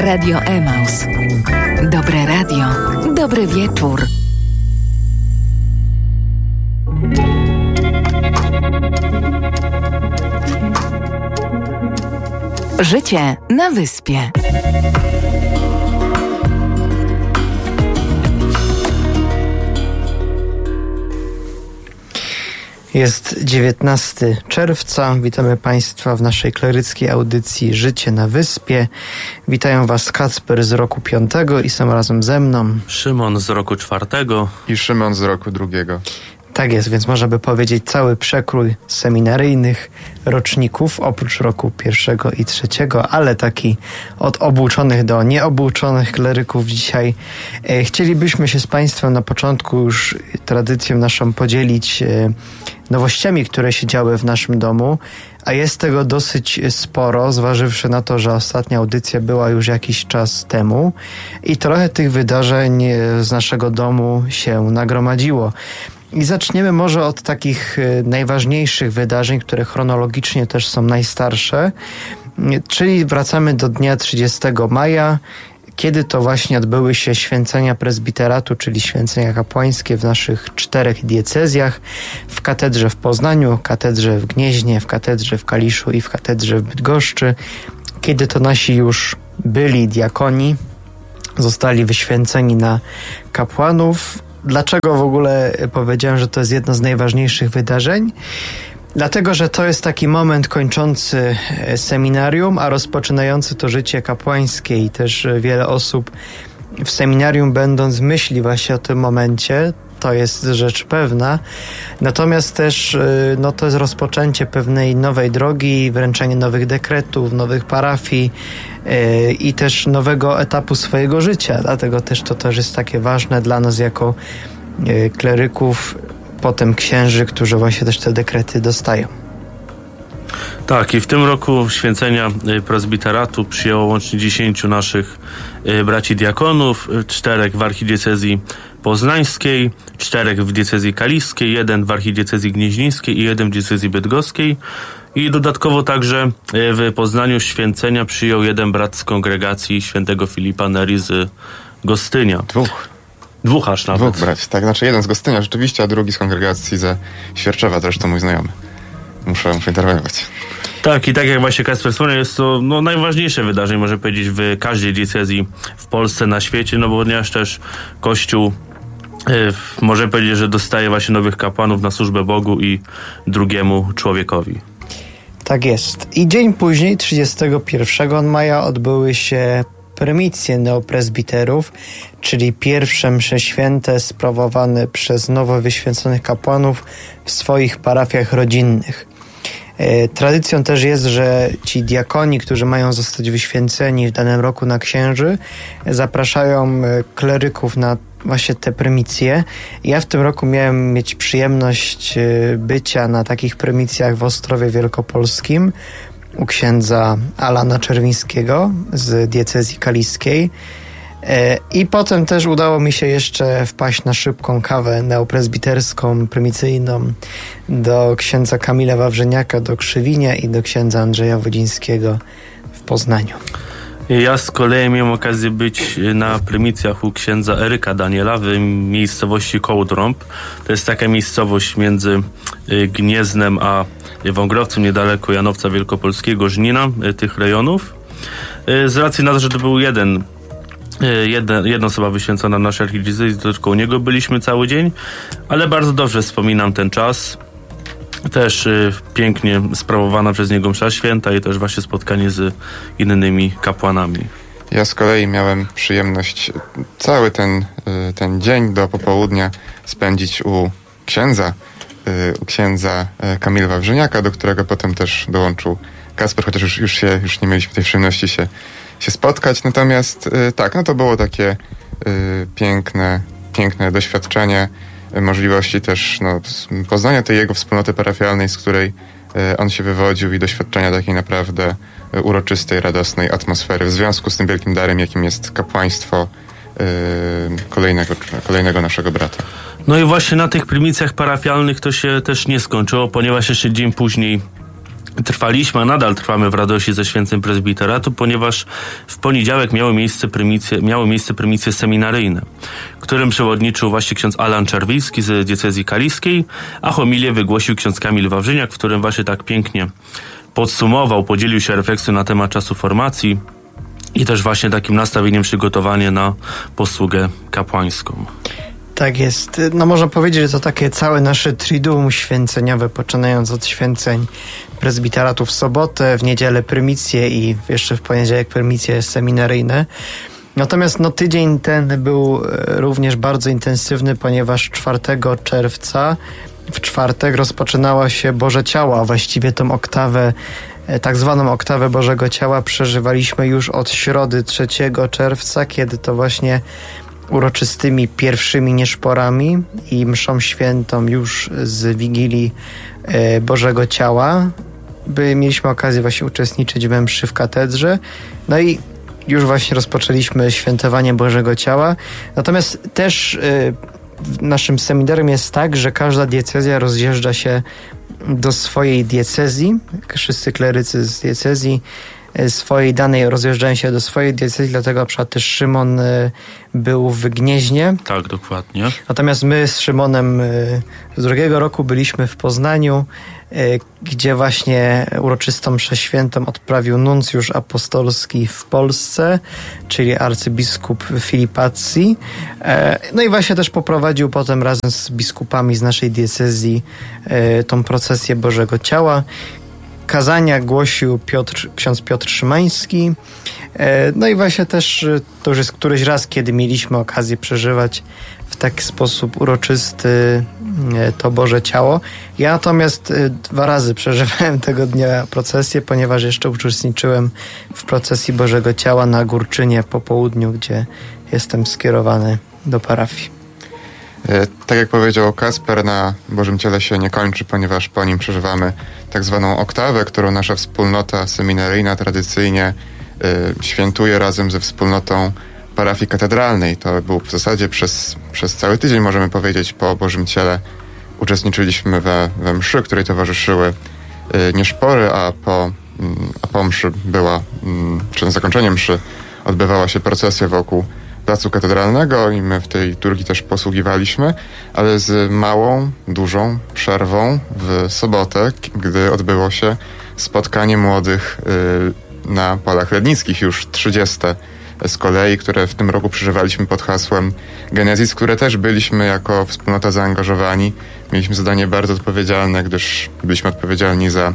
Radio Emaus. Dobre radio, dobry wieczór. Życie na wyspie. Jest 19 czerwca. Witamy Państwa w naszej kleryckiej audycji Życie na wyspie. Witają Was Kacper z roku 5 i są razem ze mną Szymon z roku 4 i Szymon z roku 2. Tak jest, więc można by powiedzieć cały przekrój seminaryjnych roczników, oprócz roku 1 i 3, ale taki od obuczonych do nieobuczonych kleryków dzisiaj. Chcielibyśmy się z Państwem na początku już tradycją naszą podzielić nowościami, które się działy w naszym domu, a jest tego dosyć sporo, zważywszy na to, że ostatnia audycja była już jakiś czas temu i trochę tych wydarzeń z naszego domu się nagromadziło. I zaczniemy może od takich najważniejszych wydarzeń, które chronologicznie też są najstarsze, czyli wracamy do dnia 30 maja, kiedy to właśnie odbyły się święcenia prezbiteratu, czyli święcenia kapłańskie w naszych 4 diecezjach, w katedrze w Poznaniu, katedrze w Gnieźnie, w katedrze w Kaliszu i w katedrze w Bydgoszczy, kiedy to nasi już byli diakoni zostali wyświęceni na kapłanów. Dlaczego w ogóle powiedziałem, że to jest jedno z najważniejszych wydarzeń? Dlatego, że to jest taki moment kończący seminarium, a rozpoczynający to życie kapłańskie i też wiele osób w seminarium będąc myśli właśnie o tym momencie. To jest rzecz pewna. Natomiast też to jest rozpoczęcie pewnej nowej drogi, wręczenie nowych dekretów, nowych parafii i też nowego etapu swojego życia. Dlatego też to też jest takie ważne dla nas jako kleryków, potem księży, którzy właśnie też te dekrety dostają. Tak, i w tym roku święcenia prezbiteratu przyjęło łącznie 10 naszych braci diakonów, 4 w archidiecezji poznańskiej, 4 w diecezji kaliskiej, 1 w archidiecezji gnieźnieńskiej i 1 w diecezji bydgoskiej. I dodatkowo także w Poznaniu święcenia przyjął 1 brat z kongregacji świętego Filipa Neri z Gostynia. 2 aż nawet. 2 braci, tak, znaczy 1 z Gostynia rzeczywiście, a drugi z kongregacji ze Świerczewa, zresztą mój znajomy. Muszę interweniować. Tak, i tak jak właśnie Kacper wspomniał, jest to najważniejsze wydarzenie, można powiedzieć, w każdej diecezji w Polsce, na świecie, ponieważ też Kościół może powiedzieć, że dostaje właśnie nowych kapłanów na służbę Bogu i drugiemu człowiekowi. Tak jest. I dzień później, 31 maja, odbyły się prymicje neopresbiterów, czyli pierwsze msze święte sprawowane przez nowo wyświęconych kapłanów w swoich parafiach rodzinnych. Tradycją też jest, że ci diakoni, którzy mają zostać wyświęceni w danym roku na księży, zapraszają kleryków na właśnie te prymicje. Ja w tym roku miałem mieć przyjemność bycia na takich prymicjach w Ostrowie Wielkopolskim u księdza Alana Czerwińskiego z diecezji kaliskiej. I potem też udało mi się jeszcze wpaść na szybką kawę neopresbiterską, prymicyjną do księdza Kamila Wawrzyniaka do Krzywinia i do księdza Andrzeja Wodzińskiego w Poznaniu. Ja z kolei miałem okazję być na prymicjach u księdza Eryka Daniela w miejscowości Kołdrąb. To jest taka miejscowość między Gnieznem a Wągrowcem, niedaleko Janowca Wielkopolskiego, Żnina, tych rejonów. Z racji na to, że to był jedna osoba wyświęcona na naszej archidiecezji, to tylko u niego byliśmy cały dzień, ale bardzo dobrze wspominam ten czas. Też pięknie sprawowana przez niego msza święta i też właśnie spotkanie z innymi kapłanami. Ja z kolei miałem przyjemność cały ten dzień do popołudnia spędzić u księdza Kamila Wawrzyniaka, do którego potem też dołączył Kacper, chociaż już nie mieliśmy tej przyjemności się spotkać. Natomiast to było takie piękne doświadczenie, możliwości też poznania tej jego wspólnoty parafialnej, z której on się wywodził i doświadczenia takiej naprawdę uroczystej, radosnej atmosfery w związku z tym wielkim darem, jakim jest kapłaństwo kolejnego naszego brata. No i właśnie na tych prymicjach parafialnych to się też nie skończyło, ponieważ jeszcze dzień później trwaliśmy, a nadal trwamy w radości ze święceń prezbiteratu, ponieważ w poniedziałek miały miejsce prymisje seminaryjne, którym przewodniczył właśnie ksiądz Alan Czerwiński z diecezji kaliskiej, a homilię wygłosił ksiądz Kamil Wawrzyniak, w którym właśnie tak pięknie podsumował, podzielił się refleksją na temat czasu formacji i też właśnie takim nastawieniem przygotowania na posługę kapłańską. Tak jest. No można powiedzieć, że to takie całe nasze triduum święceniowe, poczynając od święceń prezbiteratu w sobotę, w niedzielę prymicje i jeszcze w poniedziałek prymicje seminaryjne. Natomiast tydzień ten był również bardzo intensywny, ponieważ 4 czerwca w czwartek rozpoczynała się Boże Ciało, a właściwie tą oktawę, tak zwaną oktawę Bożego Ciała przeżywaliśmy już od środy 3 czerwca, kiedy to właśnie uroczystymi pierwszymi nieszporami i mszą świętą już z Wigilii Bożego Ciała mieliśmy okazję właśnie uczestniczyć w mszy w katedrze. No i już właśnie rozpoczęliśmy świętowanie Bożego Ciała. Natomiast też w naszym seminarium jest tak, że każda diecezja rozjeżdża się do swojej diecezji. Wszyscy klerycy z diecezji swojej danej rozjeżdżają się do swojej diecezji, dlatego na przykład też Szymon był w Gnieźnie. Tak, dokładnie. Natomiast my z Szymonem z drugiego roku byliśmy w Poznaniu, gdzie właśnie uroczystą mszę świętą odprawił nuncjusz apostolski w Polsce, czyli arcybiskup Filipacji. No i właśnie też poprowadził potem razem z biskupami z naszej diecezji tą procesję Bożego Ciała. Kazania głosił ksiądz Piotr Szymański. No i właśnie też to już jest któryś raz, kiedy mieliśmy okazję przeżywać w taki sposób uroczysty to Boże Ciało. Ja natomiast 2 razy przeżywałem tego dnia procesję, ponieważ jeszcze uczestniczyłem w procesji Bożego Ciała na Górczynie po południu, gdzie jestem skierowany do parafii. Tak jak powiedział Kasper, na Bożym Ciele się nie kończy, ponieważ po nim przeżywamy tak zwaną oktawę, którą nasza wspólnota seminaryjna tradycyjnie świętuje razem ze wspólnotą parafii katedralnej. To był w zasadzie przez cały tydzień, możemy powiedzieć, po Bożym Ciele uczestniczyliśmy we mszy, której towarzyszyły nieszpory, a po mszy czy na zakończenie mszy odbywała się procesja wokół Placu Katedralnego i my w tej liturgii też posługiwaliśmy, ale z małą, dużą przerwą w sobotę, gdy odbyło się spotkanie młodych na Polach Lednickich, już 30. z kolei, które w tym roku przeżywaliśmy pod hasłem Genezis, w które też byliśmy jako wspólnota zaangażowani. Mieliśmy zadanie bardzo odpowiedzialne, gdyż byliśmy odpowiedzialni za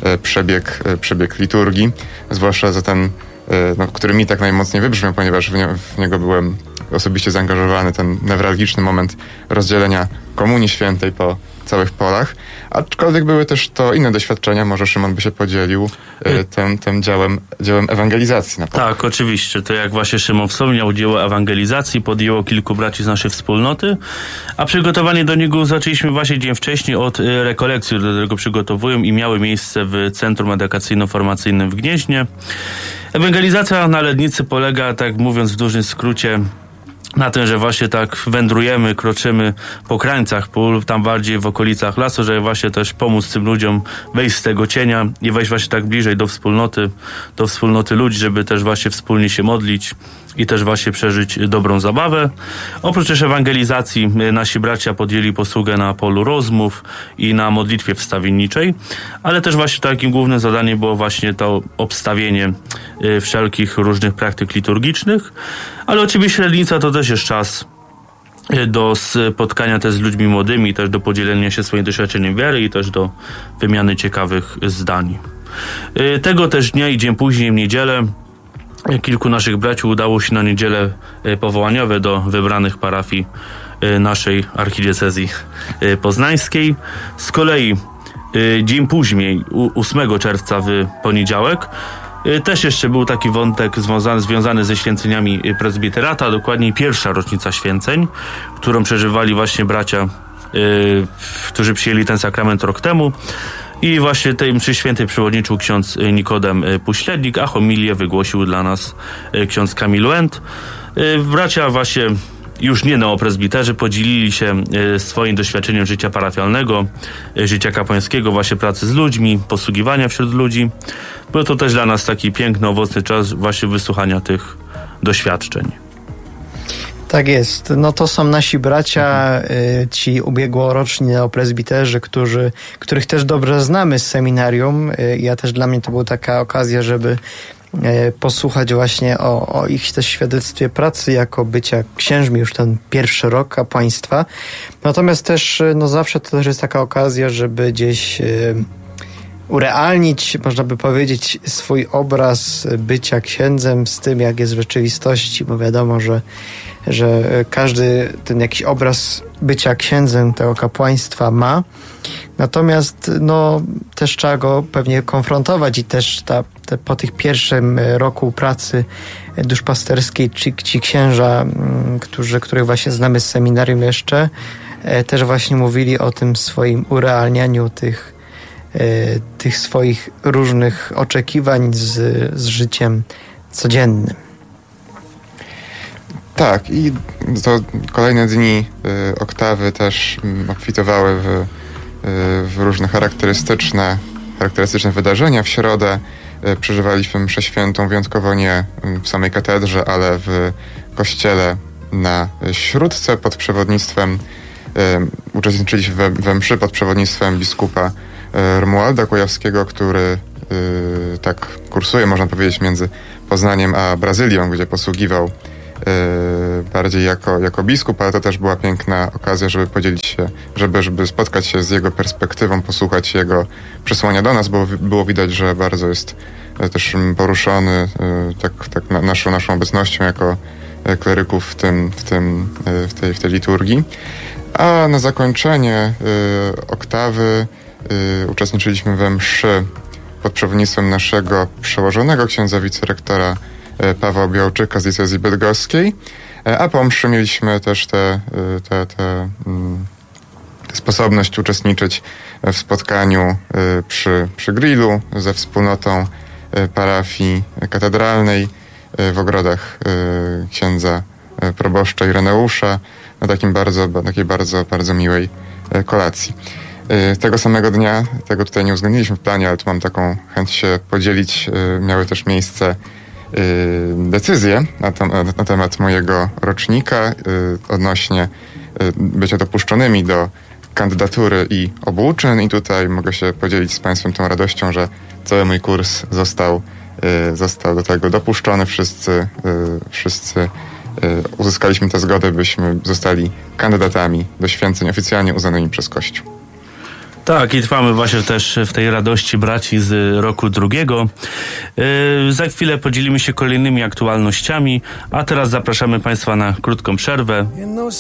przebieg liturgii, zwłaszcza za ten, który mi tak najmocniej wybrzmiał, ponieważ w niego byłem osobiście zaangażowany, ten newralgiczny moment rozdzielenia Komunii Świętej po całych polach. Aczkolwiek były też to inne doświadczenia, może Szymon by się podzielił tym dziełem ewangelizacji na polach. Tak, oczywiście. To jak właśnie Szymon wspomniał, dzieło ewangelizacji podjęło kilku braci z naszej wspólnoty, a przygotowanie do niego zaczęliśmy właśnie dzień wcześniej od rekolekcji, do którego przygotowują i miały miejsce w Centrum Edukacyjno-Formacyjnym w Gnieźnie. Ewangelizacja na Lednicy polega, tak mówiąc w dużym skrócie, na tym, że właśnie tak wędrujemy, kroczymy po krańcach pól, tam bardziej w okolicach lasu, żeby właśnie też pomóc tym ludziom wejść z tego cienia i wejść właśnie tak bliżej do wspólnoty ludzi, żeby też właśnie wspólnie się modlić i też właśnie przeżyć dobrą zabawę. Oprócz też ewangelizacji nasi bracia podjęli posługę na polu rozmów i na modlitwie wstawienniczej, ale też właśnie takim głównym zadaniem było właśnie to obstawienie wszelkich różnych praktyk liturgicznych, ale oczywiście Lednica to też jest czas do spotkania też z ludźmi młodymi, też do podzielenia się swoim doświadczeniem wiary i też do wymiany ciekawych zdań. Tego też dnia i dzień później, w niedzielę, kilku naszych braci udało się na niedzielę powołaniowe do wybranych parafii naszej archidiecezji poznańskiej. Z kolei dzień później, 8 czerwca w poniedziałek, też jeszcze był taki wątek związany ze święceniami prezbiterata, dokładniej pierwsza rocznica święceń, którą przeżywali właśnie bracia, którzy przyjęli ten sakrament rok temu. I właśnie tej mszy świętej przewodniczył ksiądz Nikodem Puślednik, a homilię wygłosił dla nas ksiądz Kamil Łęt. Bracia właśnie już nie neopresbiterzy, podzielili się swoim doświadczeniem życia parafialnego, życia kapłańskiego, właśnie pracy z ludźmi, posługiwania wśród ludzi. Był to też dla nas taki piękny, owocny czas właśnie wysłuchania tych doświadczeń. Tak jest. No to są nasi bracia, ci ubiegłoroczni neopresbiterzy, których też dobrze znamy z seminarium. Dla mnie to była taka okazja, żeby posłuchać właśnie o ich też świadectwie pracy jako bycia księżmi już ten pierwszy rok kapłaństwa. Natomiast też zawsze to też jest taka okazja, żeby gdzieś urealnić, można by powiedzieć, swój obraz bycia księdzem z tym, jak jest w rzeczywistości, bo wiadomo, że każdy ten jakiś obraz bycia księdzem tego kapłaństwa ma. Natomiast też trzeba go pewnie konfrontować i też po tych pierwszym roku pracy duszpasterskiej ci księża, których właśnie znamy z seminarium jeszcze, też właśnie mówili o tym swoim urealnianiu tych swoich różnych oczekiwań z życiem codziennym. Tak, i to kolejne dni oktawy też obfitowały w różne charakterystyczne wydarzenia. W środę przeżywaliśmy mszę świętą wyjątkowo nie w samej katedrze, ale w kościele na Śródce pod przewodnictwem, uczestniczyliśmy we mszy pod przewodnictwem biskupa Romualda Kujawskiego, który tak kursuje, można powiedzieć, między Poznaniem a Brazylią, gdzie posługiwał bardziej jako biskup, ale to też była piękna okazja, żeby podzielić się, żeby spotkać się z jego perspektywą, posłuchać jego przesłania do nas, bo było widać, że bardzo jest też poruszony tak naszą obecnością jako kleryków w tej liturgii. A na zakończenie oktawy uczestniczyliśmy we mszy pod przewodnictwem naszego przełożonego księdza wicerektora Pawła Białczyka z diecezji bydgoskiej, a po mszy mieliśmy też tę sposobność uczestniczyć w spotkaniu przy grillu ze wspólnotą parafii katedralnej w ogrodach księdza proboszcza Ireneusza na takiej bardzo miłej kolacji. Tego samego dnia, tego tutaj nie uwzględniliśmy w planie, ale tu mam taką chęć się podzielić, miały też miejsce decyzje na temat mojego rocznika odnośnie bycia dopuszczonymi do kandydatury i obuczyn i tutaj mogę się podzielić z Państwem tą radością, że cały mój kurs został do tego dopuszczony. Wszyscy uzyskaliśmy tę zgodę, byśmy zostali kandydatami do święceń oficjalnie uznanymi przez Kościół. Tak, i trwamy właśnie też w tej radości braci z roku drugiego. Za chwilę podzielimy się kolejnymi aktualnościami, a teraz zapraszamy Państwa na krótką przerwę.